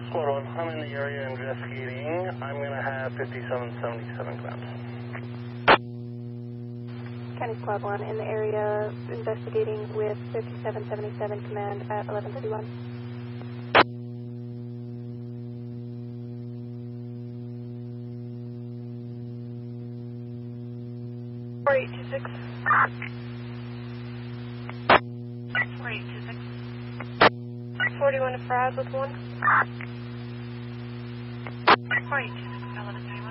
Squad 1, I'm in the area investigating. I'm going to have 5777 command. County Squad 1 in the area investigating with 5777 command at 1131. 4826. 4826. 41 to Fries with 1. 4826, 1131.